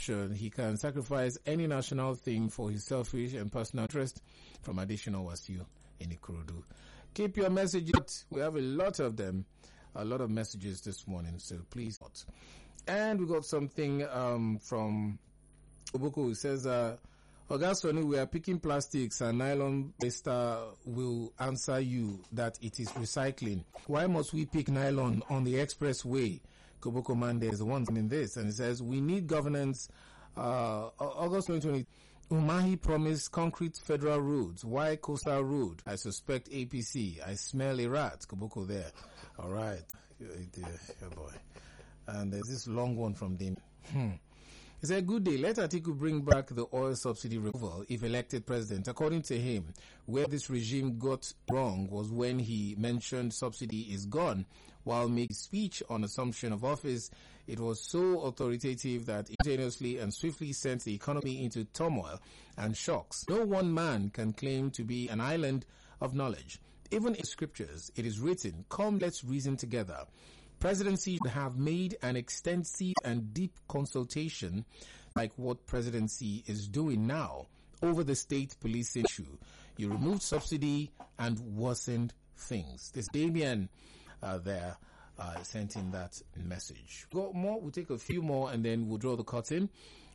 corruption, he can sacrifice any national thing for his selfish and personal interest. From additional Wasu in Ikorodu. Keep your messages. We have a lot of them. A lot of messages this morning, so please. And we got something from Obuko who says, Ogasoni, we are picking plastics and nylon. Besta will answer you that it is recycling. Why must we pick nylon on the expressway? Koboko Mande is the one in this, and it says we need governance. August 2020, Umahi promised concrete federal roads. Why coastal road? I suspect APC. I smell a rat. Koboko there. All right, yeah, boy. And there's this long one from them. He said, good day. Let Atiku bring back the oil subsidy removal if elected president. According to him, where this regime got wrong was when he mentioned subsidy is gone while making speech on assumption of office. It was so authoritative that it instantaneously and swiftly sent the economy into turmoil and shocks. No one man can claim to be an island of knowledge. Even in scriptures, it is written, come, let's reason together. Presidency should have made an extensive and deep consultation like what presidency is doing now over the state policing issue. You removed subsidy and worsened things. This Damien there sent in that message. Got more? We'll take a few more and then we'll draw the curtain.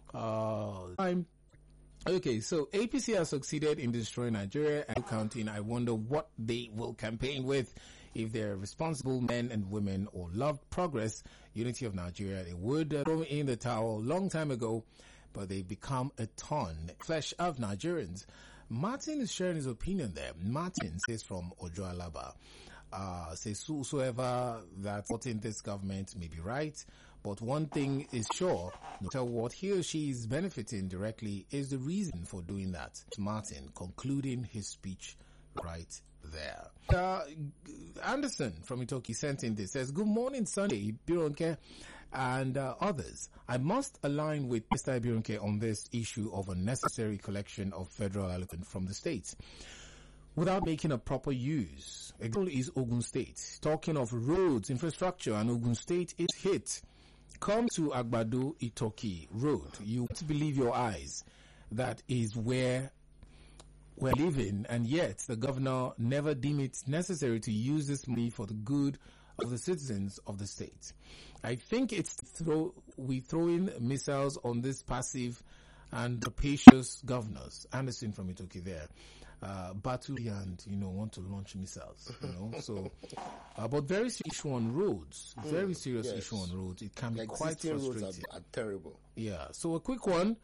Okay, so APC has succeeded in destroying Nigeria and counting. I wonder what they will campaign with. If they're responsible men and women or love progress, unity of Nigeria, they would throw in the towel long time ago, but they become a ton flesh of Nigerians. Martin is sharing his opinion there. Martin says from Ojo Alaba, says whosoever that supporting this government may be right, but one thing is sure, no matter what he or she is benefiting directly is the reason for doing that. Martin concluding his speech right there. Anderson from Itoki sent in this, says, good morning, Sunday, Bironke and others. I must align with Mr. Bironke on this issue of unnecessary collection of federal allotment from the states without making a proper use. Example is Ogun State. Talking of roads, infrastructure, and Ogun State is hit. Come to Agbado Itoki Road. You won't believe your eyes. That is where we're living, and yet the governor never deemed it necessary to use this money for the good of the citizens of the state. I think it's we throw in missiles on this passive and rapacious governors. Anderson from Itoki there. Battle and, want to launch missiles, so, but very serious issue on roads, issue on roads. It can be quite frustrating. Roads are terrible. Yeah. So a quick one,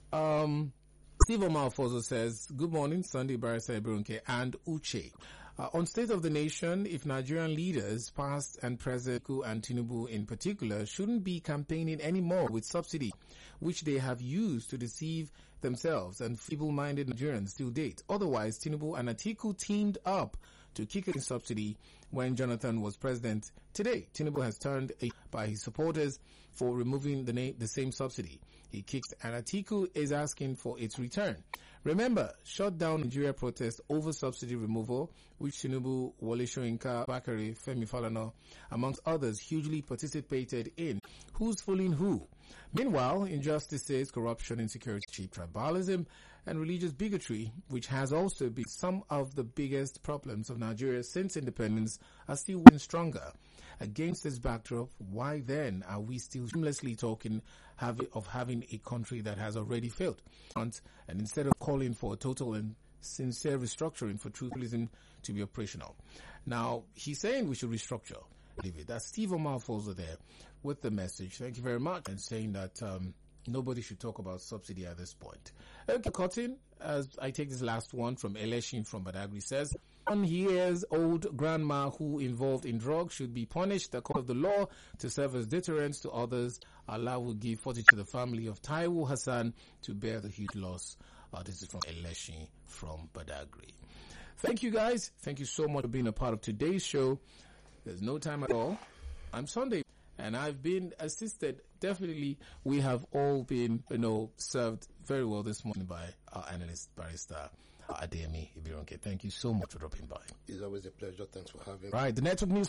Steve Omalfozo says, good morning, Sunday Barrister Eberunke and Uche. On State of the Nation, if Nigerian leaders, past and present, and Tinubu in particular, shouldn't be campaigning anymore with subsidy, which they have used to deceive themselves and feeble-minded Nigerians till date. Otherwise, Tinubu and Atiku teamed up to kick in subsidy when Jonathan was president. Today, Tinubu has turned by his supporters for removing the same subsidy he kicked, and Atiku is asking for its return. Remember, shut down Nigeria protest over subsidy removal, which Tinubu, Wole Soyinka, Bakare, Femi Falana, amongst others, hugely participated in. Who's fooling who? Meanwhile, injustices, corruption, insecurity, cheap tribalism, and religious bigotry, which has also been some of the biggest problems of Nigeria since independence, are still winning stronger. Against this backdrop, why then are we still shamelessly talking of having a country that has already failed? And instead of calling for a total and sincere restructuring for truthalism to be operational. Now, he's saying we should restructure. That's Steve Omalfozo there with the message. Thank you very much. And saying that nobody should talk about subsidy at this point. Okay, Cotton, as I take this last one from Eleshin from Badagry, says, 1 year's old grandma who involved in drugs should be punished according to the law to serve as deterrence to others. Allah will give fortitude to the family of Taiwo Hassan to bear the huge loss. This is from Eleshin from Badagry. Thank you guys. Thank you so much for being a part of today's show. There's no time at all. I'm Sunday and I've been assisted. Definitely we have all been, served very well this morning by our analyst, Barrister Adeyemi Ibironke. Thank you so much for dropping by. It's always a pleasure. Thanks for having me. Right, the network news